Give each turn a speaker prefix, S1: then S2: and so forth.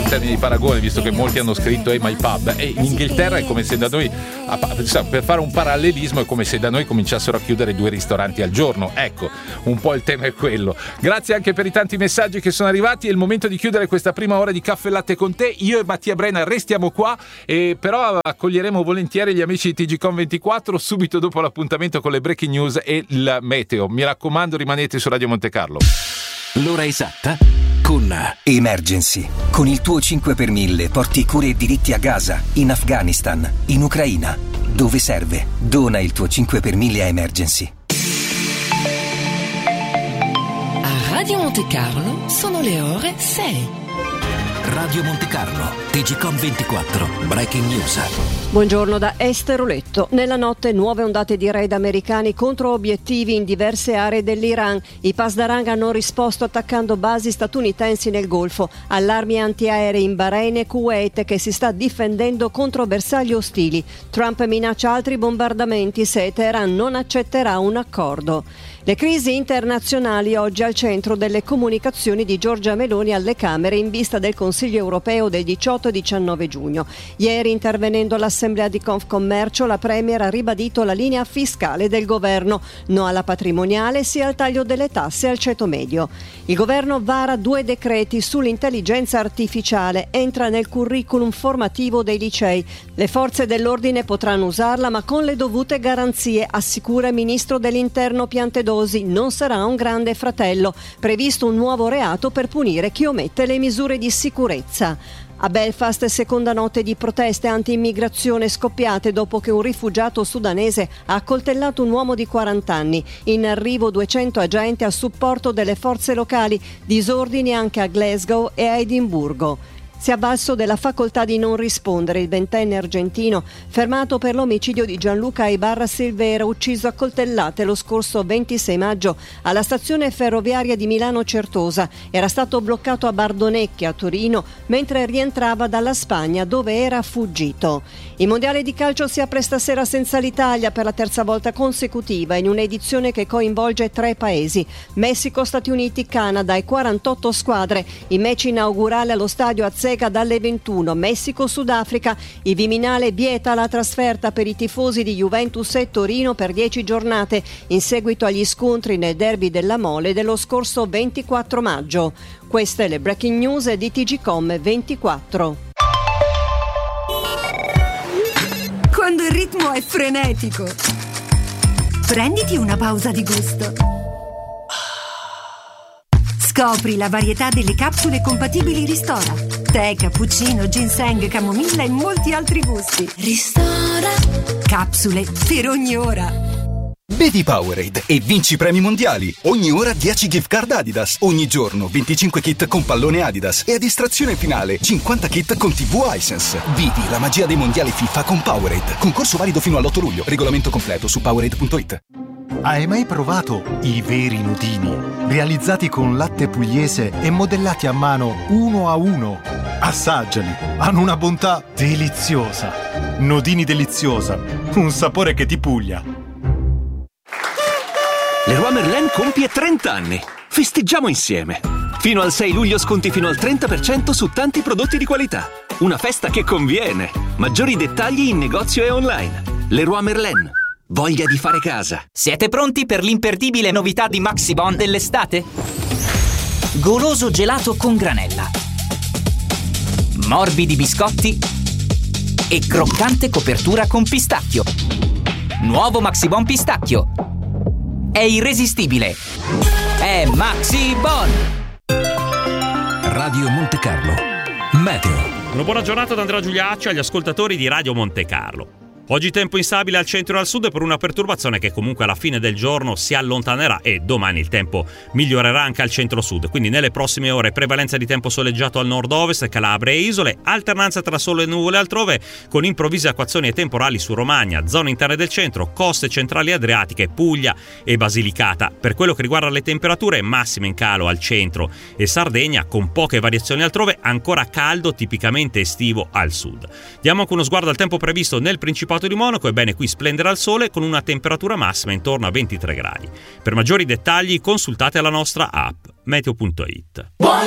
S1: in termini di paragone, visto che molti hanno scritto my pub, e in Inghilterra è come se da noi, per fare un parallelismo, è come se da noi cominciassero a chiudere 2 ristoranti al giorno. Ecco, un po' il tema è quello. Grazie anche per i tanti messaggi che sono arrivati. È il momento di chiudere questa prima ora di Caffè Latte con te. Io e Mattia Brenna restiamo qua, però accoglieremo volentieri gli amici di TGCOM24 subito dopo l'appuntamento con le breaking news e il meteo. Mi raccomando, rimanete su Radio Monte Carlo.
S2: L'ora esatta con Emergency. Con il tuo 5 per 1000 porti cure e diritti a Gaza, in Afghanistan, in Ucraina. Dove serve? Dona il tuo 5 per 1000 a Emergency.
S3: A Radio Monte Carlo sono le ore 6.
S2: Radio Monte Carlo, TGCOM24, Breaking News.
S4: Buongiorno da Esther Oletto. Nella notte nuove ondate di raid americani contro obiettivi in diverse aree dell'Iran. I Pasdarang hanno risposto attaccando basi statunitensi nel Golfo, allarmi antiaerei in Bahrain e Kuwait che si sta difendendo contro bersagli ostili. Trump minaccia altri bombardamenti se Teheran non accetterà un accordo. Le crisi internazionali oggi al centro delle comunicazioni di Giorgia Meloni alle Camere in vista del Consiglio europeo del 18 e 19 giugno. Ieri, intervenendo all'Assemblea di Confcommercio, la Premier ha ribadito la linea fiscale del governo: no alla patrimoniale, sì al taglio delle tasse al ceto medio. Il governo vara 2 decreti sull'intelligenza artificiale, entra nel curriculum formativo dei licei. Le forze dell'ordine potranno usarla, ma con le dovute garanzie, assicura il ministro dell'Interno Piantedosi. Non sarà un grande fratello. Previsto un nuovo reato per punire chi omette le misure di sicurezza. A Belfast, seconda notte di proteste anti-immigrazione scoppiate dopo che un rifugiato sudanese ha accoltellato un uomo di 40 anni. In arrivo 200 agenti a supporto delle forze locali, disordini anche a Glasgow e a Edimburgo. Si è avvalso della facoltà di non rispondere il 20enne argentino, fermato per l'omicidio di Gianluca Ibarra Silvera, ucciso a coltellate lo scorso 26 maggio alla stazione ferroviaria di Milano Certosa. Era stato bloccato a Bardonecchia, a Torino, mentre rientrava dalla Spagna, dove era fuggito. Il mondiale di calcio si apre stasera senza l'Italia per la terza volta consecutiva, in un'edizione che coinvolge 3 paesi: Messico, Stati Uniti, Canada e 48 squadre. Il match inaugurale allo stadio Azteca dalle 21, Messico-Sudafrica. Il Viminale vieta la trasferta per i tifosi di Juventus e Torino per 10 giornate, in seguito agli scontri nel derby della Mole dello scorso 24 maggio. Queste le breaking news di TGCOM24.
S5: Quando il ritmo è frenetico, prenditi una pausa di gusto. Scopri la varietà delle capsule compatibili Ristora. Tè, cappuccino, ginseng, camomilla e molti altri gusti. Ristora. Capsule per ogni ora.
S6: Bevi Powerade e vinci premi mondiali. Ogni ora 10 gift card Adidas. Ogni giorno 25 kit con pallone Adidas. E a distrazione finale 50 kit con TV Hisense. Vivi la magia dei mondiali FIFA con Powerade. Concorso valido fino all'8 luglio. Regolamento completo su Powerade.it.
S7: Hai mai provato i veri nudini? Realizzati con latte pugliese e modellati a mano 1 a 1. Assaggiali, hanno una bontà deliziosa. Nodini deliziosa, un sapore che ti puglia.
S2: Leroy Merlin compie 30 anni. Festeggiamo insieme. Fino al 6 luglio sconti fino al 30% su tanti prodotti di qualità. Una festa che conviene. Maggiori dettagli in negozio e online. Leroy Merlin. Voglia di fare casa.
S8: Siete pronti per l'imperdibile novità di Maxibon dell'estate? Goloso gelato con granella, morbidi biscotti e croccante copertura con pistacchio. Nuovo Maxibon pistacchio. È irresistibile. È Maxibon.
S2: Radio Monte Carlo. Meteo.
S9: Una buona giornata da Andrea Giuliaccio agli ascoltatori di Radio Monte Carlo. Oggi tempo instabile al centro e al sud per una perturbazione che comunque alla fine del giorno si allontanerà e domani il tempo migliorerà anche al centro-sud. Quindi nelle prossime ore prevalenza di tempo soleggiato al nord-ovest, Calabria e isole, alternanza tra sole e nuvole altrove con improvvise acquazzoni e temporali su Romagna, zone interne del centro, coste centrali adriatiche, Puglia e Basilicata. Per quello che riguarda le temperature, massime in calo al centro e Sardegna con poche variazioni altrove, ancora caldo tipicamente estivo al sud. Diamo anche uno sguardo al tempo previsto nel Principato di Monaco. Ebbene, qui splenderà il sole con una temperatura massima intorno a 23 gradi. Per maggiori dettagli consultate la nostra app meteo.it.